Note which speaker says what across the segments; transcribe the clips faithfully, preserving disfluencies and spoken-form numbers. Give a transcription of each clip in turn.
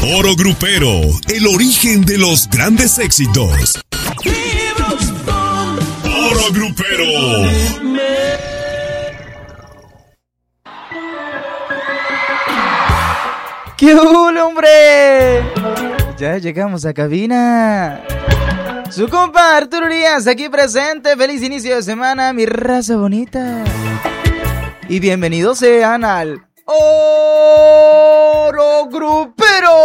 Speaker 1: Oro Grupero, el origen de los grandes éxitos. Oro Grupero.
Speaker 2: ¡Qué hubo, hombre! Ya llegamos a cabina. Su compa Arturo Urias aquí presente. Feliz inicio de semana, mi raza bonita. Y bienvenidos sean al Oro Grupero.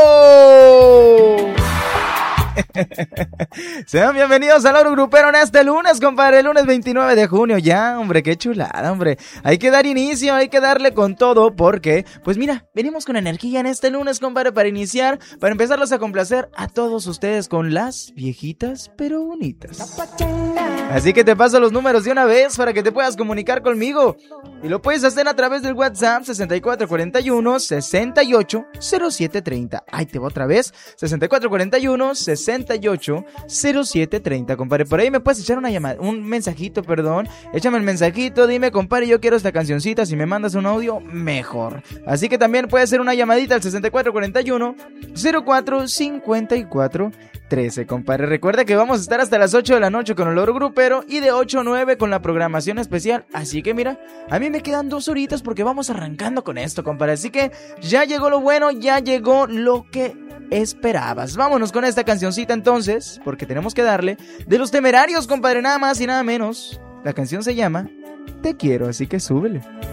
Speaker 2: Sean bienvenidos al Oro Grupero en este lunes, compadre, el lunes veintinueve de junio. Ya, hombre, qué chulada, hombre. Hay que dar inicio, hay que darle con todo porque, pues mira, venimos con energía en este lunes, compadre, para iniciar, para empezarlos a complacer a todos ustedes con las viejitas pero bonitas. Así que te paso los números de una vez para que te puedas comunicar conmigo. Y lo puedes hacer a través del WhatsApp sesenta y cuatro cuarenta y uno, sesenta y ocho, cero siete treinta. Ahí te va otra vez, sesenta y cuatro cuarenta y uno, sesenta y ocho, cero siete treinta, compadre. Por ahí me puedes echar una llamada, un mensajito, perdón. Échame el mensajito, dime, compadre, yo quiero esta cancioncita. Si me mandas un audio, mejor. Así que también puede ser una llamadita al sesenta y cuatro cuarenta y uno, cero cuatro cincuenta y cuatro trece, compadre. Recuerda que vamos a estar hasta las ocho de la noche con el Oro Grupero y de ocho a nueve con la programación especial. Así que mira, a mí me quedan dos horitas porque vamos arrancando con esto, compadre. Así que ya llegó lo bueno, ya llegó lo que esperabas. Vámonos con esta cancioncita entonces, porque tenemos que darle de Los Temerarios, compadre, nada más y nada menos. La canción se llama Te Quiero, así que súbele.